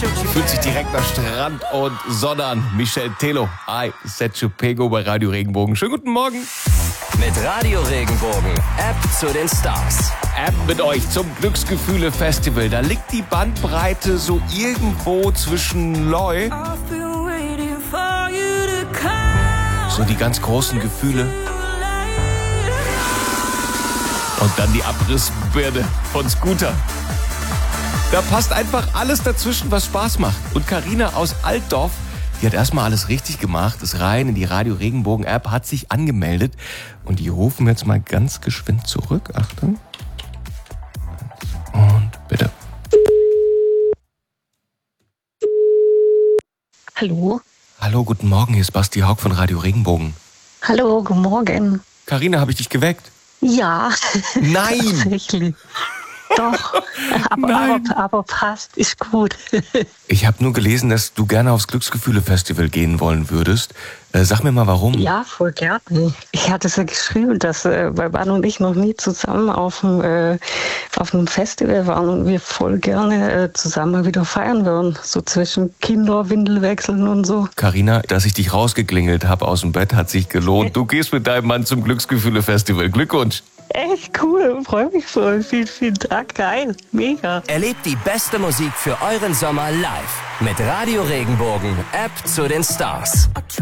Fühlt sich direkt nach Strand und Sonne an. Michel Telo, I Set You Pego bei Radio Regenbogen. Schönen guten Morgen. Mit Radio Regenbogen, App zu den Stars. App mit euch zum Glücksgefühle-Festival. Da liegt die Bandbreite so irgendwo zwischen Loi, so die ganz großen Gefühle, und dann die Abrissbirne von Scooter. Da passt einfach alles dazwischen, was Spaß macht. Und Carina aus Altdorf, die hat erstmal alles richtig gemacht, ist rein in die Radio Regenbogen App, hat sich angemeldet. Und die rufen jetzt mal ganz geschwind zurück. Achtung. Und bitte. Hallo? Hallo, guten Morgen, hier ist Basti Haug von Radio Regenbogen. Hallo, guten Morgen. Carina, habe ich dich geweckt? Ja. Nein! Tatsächlich. Doch. Aber passt, ist gut. Ich habe nur gelesen, dass du gerne aufs Glücksgefühle-Festival gehen wollen würdest. Sag mir mal, warum. Ja, voll gerne. Ich hatte es ja geschrieben, dass weil Mann und ich noch nie zusammen auf einem Festival waren und wir voll gerne zusammen wieder feiern würden. So zwischen Kinderwindelwechseln und so. Carina, dass ich dich rausgeklingelt habe aus dem Bett, hat sich gelohnt. Du gehst mit deinem Mann zum Glücksgefühle-Festival. Glückwunsch. Echt cool, freue mich voll. Vielen, vielen Dank, geil, mega. Erlebt die beste Musik für euren Sommer live. Mit Radio Regenbogen, App zu den Stars.